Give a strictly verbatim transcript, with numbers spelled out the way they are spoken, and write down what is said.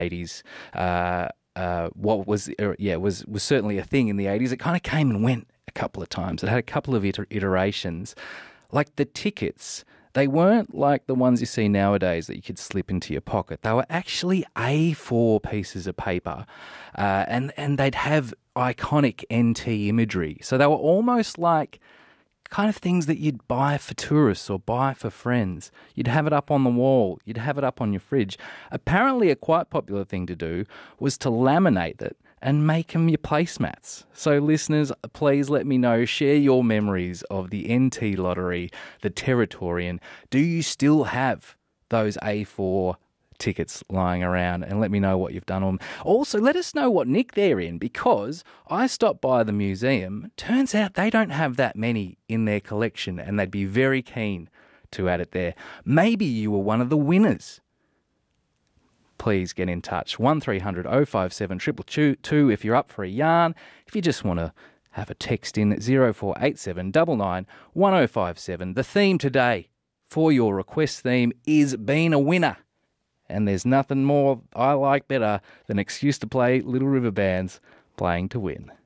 eighties. Uh, uh, what was er, yeah was was certainly a thing in the eighties. It kind of came and went a couple of times. It had a couple of iter- iterations. Like the tickets, they weren't like the ones you see nowadays that you could slip into your pocket. They were actually A four pieces of paper, uh, and and they'd have iconic N T imagery. So they were almost like kind of things that you'd buy for tourists or buy for friends. You'd have it up on the wall. You'd have it up on your fridge. Apparently, a quite popular thing to do was to laminate it and make them your placemats. So listeners, please let me know, share your memories of the N T lottery, the Territorian. Do you still have those A four tickets lying around, and let me know what you've done on them. Also, let us know what nick they're in, because I stopped by the museum. Turns out they don't have that many in their collection, and they'd be very keen to add it there. Maybe you were one of the winners. Please get in touch. one three hundred oh five seven two two two if you're up for a yarn. If you just want to have a text in, zero four eight seven nine nine one oh five seven. The theme today for your request theme is being a winner. And there's nothing more I like better than excuse to play Little River Bands playing to win.